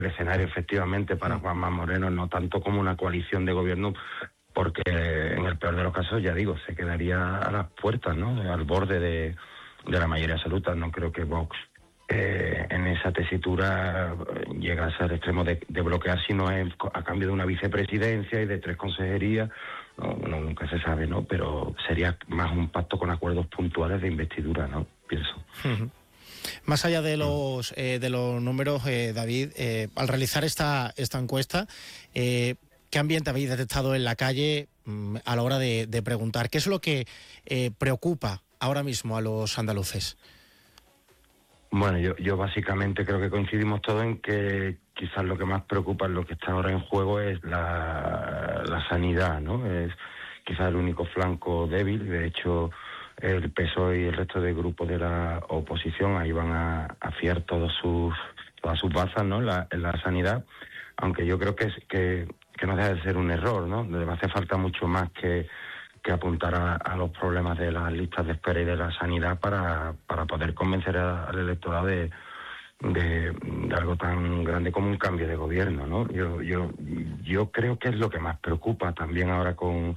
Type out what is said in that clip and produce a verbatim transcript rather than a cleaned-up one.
el escenario efectivamente para Juanma Moreno, no tanto como una coalición de gobierno, porque en el peor de los casos, ya digo, se quedaría a las puertas, ¿no? Al borde de, de la mayoría absoluta. No creo que Vox eh, en esa tesitura llegase al extremo de, de bloquear, si no es a cambio de una vicepresidencia y de tres consejerías. No, no, nunca se sabe, ¿no? Pero sería más un pacto con acuerdos puntuales de investidura, ¿no? Pienso. Uh-huh. Más allá de los eh, de los números, eh, David, eh, al realizar esta esta encuesta, eh, ¿qué ambiente habéis detectado en la calle mmm, a la hora de, de preguntar? ¿Qué es lo que eh, preocupa ahora mismo a los andaluces? Bueno, yo, yo básicamente creo que coincidimos todos en que quizás lo que más preocupa, lo que está ahora en juego es la, la sanidad, ¿no? Es quizás el único flanco débil. De hecho, el P S O E y el resto de grupos de la oposición ahí van a, a fiar todos sus, todas sus bazas, ¿no? En la, en la sanidad, aunque yo creo que, es, que, que no deja de ser un error, ¿no? Le hace falta mucho más que que apuntar a, a los problemas de las listas de espera y de la sanidad para, para poder convencer a, al electorado de, de, de algo tan grande como un cambio de gobierno, ¿no? Yo, yo, yo creo que es lo que más preocupa también ahora con,